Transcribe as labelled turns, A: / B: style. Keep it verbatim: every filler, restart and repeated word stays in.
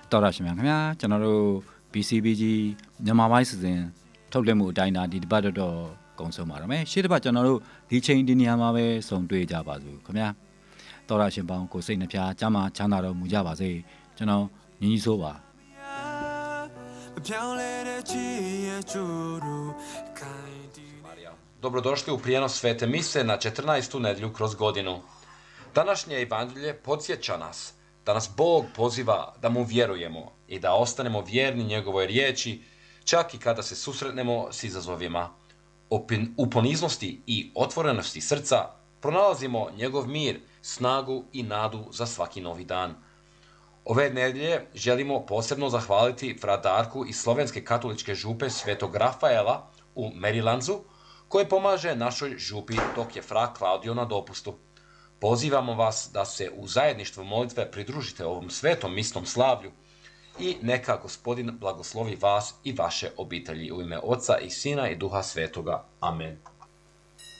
A: တော်ရရှိမြခင်ဗျာကျွန်တော်တို့ B C B ကြီးမြန်မာပိုင်းစီစဉ်ထုတ်လွှင့်မှုအတိုင်းအတာဒီတစ်ပတ်တော့ကုံဆုံးပါတော့မယ်ရှေ့တစ်ပတ်ကျွန်တော်တို့ဒီချိန်ဒီနေရာမှာပဲဆုံတွေ့ကြပါစို့ခင်ဗျာတော်ရရှင်ပေါင်းကိုစိတ်နှဖျားကျမ်းမာချမ်းသာတော်မူကြပါစေကျွန်တော်ညီကြီးဆိုးပါ
B: Dobrodošli u prijenos Svete mise na četrnaestu nedjelju kroz godinu. Današnje evanđelje podsjeća nas da nas Bog poziva da mu vjerujemo i da ostanemo vjerni njegovoj riječi, čak i kada se susretnemo s izazovima. U poniznosti i otvorenosti srca pronalazimo njegov mir, snagu i nadu za svaki novi dan. Ove nedjelje želimo posebno zahvaliti fra Darku iz Slovenske katoličke župe Svetog Rafaela u Marylandsu, koje pomaže našoj župi dok je fra Klaudio na dopustu. Pozivamo vas da se u zajedništvu molitve pridružite ovom svetom misnom slavlju i neka Gospodin blagoslovi vas i vaše obitelji u ime Oca i Sina i Duha Svetoga. Amen.